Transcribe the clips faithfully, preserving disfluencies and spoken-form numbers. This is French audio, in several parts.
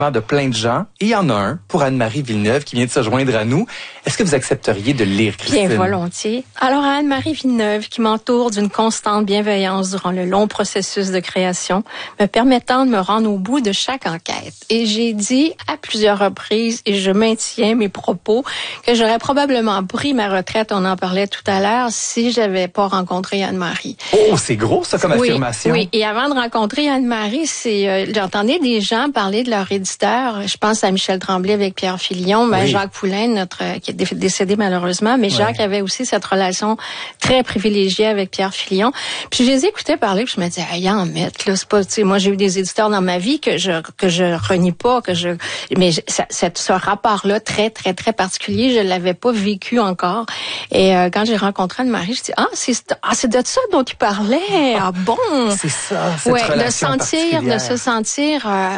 de plein de gens. Et il y en a un pour Anne-Marie Villeneuve qui vient de se joindre à nous. Est-ce que vous accepteriez de le lire, Christine? Bien volontiers. Alors, à Anne-Marie Villeneuve, qui m'entoure d'une constante bienveillance durant le long processus de création, me permettant de me rendre au bout de chaque enquête. Et j'ai dit à plusieurs reprises, et je maintiens mes propos, que j'aurais probablement pris ma retraite, on en parlait tout à l'heure, si j'avais pas rencontré Anne-Marie. Oh, c'est gros, ça, comme oui, affirmation. Oui, et avant de rencontrer Anne-Marie, c'est, euh, j'entendais des gens parler de leur éditeur. Je pense à Michel Tremblay avec Pierre Filion, ben, oui. Jacques Poulain, notre, qui est décédé malheureusement, mais Jacques oui. avait aussi cette relation très privilégiée avec Pierre Filion. Puis je les écoutais parler, puis je me disais, ah, y en mettre, là, c'est pas, tu sais, moi, j'ai eu des éditeurs dans ma vie que je, que je renie pas, que je, mais ça, cette, ce rapport-là, très, très, très particulier, je l'avais pas vécu encore. Et, euh, quand j'ai rencontré Anne-Marie, je dis, ah, c'est, ah, c'est de ça dont tu parlais, ah, bon. C'est ça, cette ouais, relation de sentir, de se sentir, euh,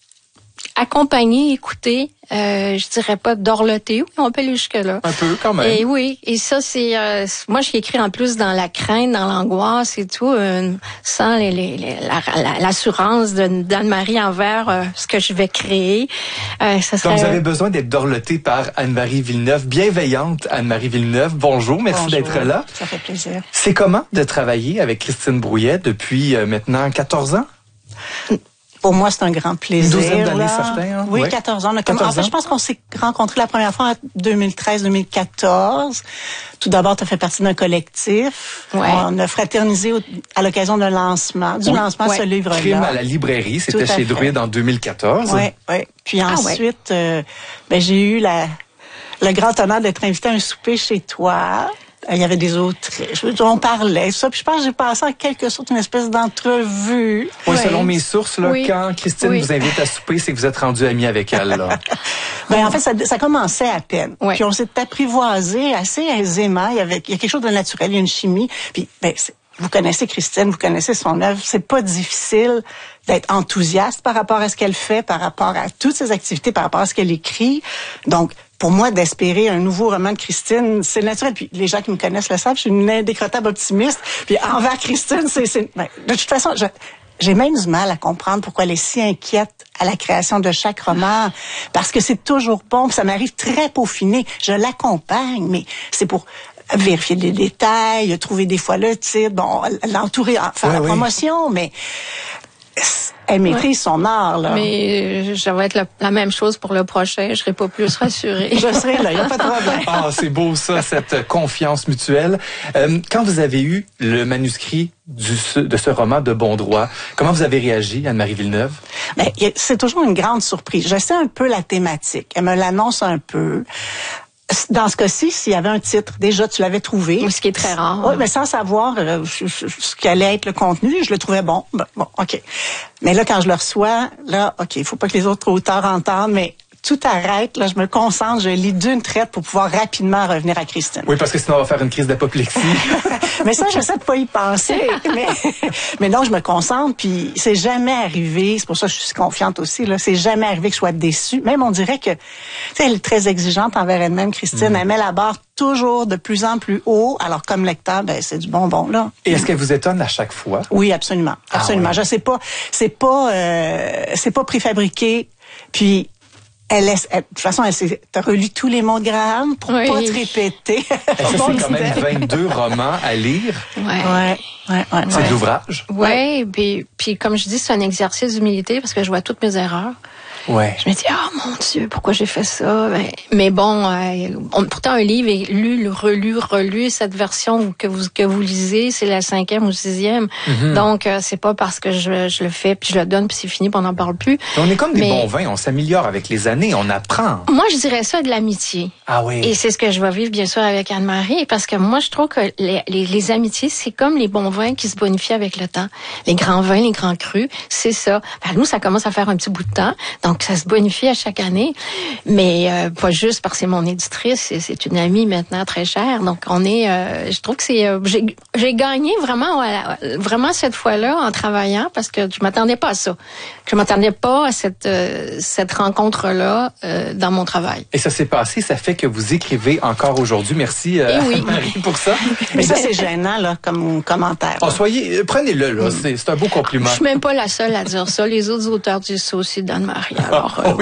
accompagné, écouté, euh, je dirais pas dorloté, oui, on peut aller jusque-là. Un peu, quand même. Et oui, et ça, c'est... Euh, moi, j'ai écrit en plus dans la crainte, dans l'angoisse et tout, euh, sans les, les, les, la, la, l'assurance de, d'Anne-Marie envers euh, ce que je vais créer. Euh, ça serait... Donc, vous avez besoin d'être dorloté par Anne-Marie Villeneuve, bienveillante Anne-Marie Villeneuve. Bonjour, merci Bonjour, d'être là. Ça fait plaisir. C'est comment de travailler avec Christine Brouillet depuis euh, maintenant quatorze ans? Pour moi, c'est un grand plaisir. Une douzaine d'années, certains. Hein? Oui, ouais. quatorze ans. On a comme... En fait, je pense qu'on s'est rencontrés la première fois en deux mille treize deux mille quatorze. Tout d'abord, tu as fait partie d'un collectif. Ouais. On a fraternisé au... à l'occasion d'un lancement, du oui. lancement ouais. de ce livre-là. Crime à la librairie, c'était chez Druide en deux mille quatorze. Oui, oui. Puis ah, ensuite, ouais. euh, ben, j'ai eu la, le grand honneur d'être invité à un souper chez toi. Il y avait des autres, on parlait, ça. Puis je pense que j'ai passé en quelque sorte une espèce d'entrevue. Oui, selon mes sources, là, oui. quand Christine oui. vous invite à souper, c'est que vous êtes rendu amis avec elle. Là. Ben, en fait, ça, ça commençait à peine. Oui. Puis on s'est apprivoisé assez aisément. Il y avait, il y a quelque chose de naturel, il y a une chimie. Puis, ben, c'est, vous connaissez Christine, vous connaissez son œuvre. C'est pas difficile d'être enthousiaste par rapport à ce qu'elle fait, par rapport à toutes ses activités, par rapport à ce qu'elle écrit. Donc, pour moi, d'espérer un nouveau roman de Christine, c'est naturel. Puis les gens qui me connaissent le savent, je suis une indécrottable optimiste. Puis envers Christine, c'est... c'est ben, de toute façon, je, j'ai même du mal à comprendre pourquoi elle est si inquiète à la création de chaque roman. Parce que c'est toujours bon, puis ça m'arrive très peaufiné. Je l'accompagne, mais c'est pour vérifier les détails, trouver des fois le titre, bon, l'entourer, faire ouais, la oui. promotion, mais... Elle maîtrise ouais. son art, là. Mais euh, ça va être la, la même chose pour le prochain. Je serai pas plus rassurée. Je serai là, il n'y a pas de problème. Ah, c'est beau ça, cette confiance mutuelle. Euh, quand vous avez eu le manuscrit du, de ce roman de bon droit, comment vous avez réagi, Anne-Marie Villeneuve? Ben, c'est toujours une grande surprise. Je sais un peu la thématique. Elle me l'annonce un peu. Dans ce cas-ci, s'il y avait un titre, déjà, tu l'avais trouvé. Ce qui est très rare. Oui, mais sans savoir euh, ce qu'allait être le contenu, je le trouvais bon. Bon, bon, OK. Mais là, quand je le reçois, là, OK, il faut pas que les autres auteurs entendent, mais tout arrête, là, je me concentre, je lis d'une traite pour pouvoir rapidement revenir à Christine. Oui, parce que sinon on va faire une crise d'apoplexie. Mais ça, j'essaie de pas y penser. mais, mais non, je me concentre, puis c'est jamais arrivé, c'est pour ça que je suis confiante aussi, là, c'est jamais arrivé que je sois déçue. Même on dirait que, tu sais, elle est très exigeante envers elle-même, Christine. Mm. Elle met la barre toujours de plus en plus haut. Alors, comme lecteur, ben, c'est du bonbon, là. Et est-ce qu'elle vous étonne à chaque fois? Oui, absolument. Absolument. Ah, ouais. Je sais pas, c'est pas, euh, c'est pas préfabriqué, puis, Elle laisse, elle, de toute façon, elle s'est, t'as relu tous les mots de Graham pour oui. pas te répéter. Ça, c'est quand même vingt-deux romans à lire. Ouais. Ouais, ouais, ouais. C'est ouais. de l'ouvrage. Ouais, puis, puis comme je dis, c'est un exercice d'humilité parce que je vois toutes mes erreurs. Ouais. Je me dis, ah oh, mon Dieu, pourquoi j'ai fait ça? Mais, mais bon, euh, on, pourtant un livre est lu, relu, relu. Cette version que vous que vous lisez, c'est la cinquième ou sixième. Mm-hmm. Donc euh, c'est pas parce que je, je le fais puis je le donne puis c'est fini puis on n'en parle plus. On est comme des mais, bons vins, on s'améliore avec les années, on apprend. Moi, je dirais ça de l'amitié. Ah oui. Et c'est ce que je vais vivre bien sûr avec Anne-Marie parce que moi, je trouve que les, les, les amitiés, c'est comme les bons vins qui se bonifient avec le temps. Les grands vins, les grands crus, c'est ça. Ben, nous, ça commence à faire un petit bout de temps, donc ça se bonifie à chaque année, mais euh, pas juste parce que c'est mon éditrice, c'est, c'est une amie maintenant très chère. Donc on est, euh, je trouve que c'est, euh, j'ai, j'ai gagné vraiment, voilà, vraiment cette fois-là en travaillant parce que je m'attendais pas à ça. Je m'attendais pas à cette euh, cette rencontre-là euh, dans mon travail. Et ça s'est passé, ça fait que vous écrivez encore aujourd'hui. Merci euh, oui. Marie pour ça. Mais ça c'est gênant là comme commentaire. Oh, soyez, prenez-le là, mm. c'est, c'est un beau compliment. Je suis même pas la seule à dire ça. Les autres auteurs disent ça aussi d'Anne-Marie. Alors. Euh, oui.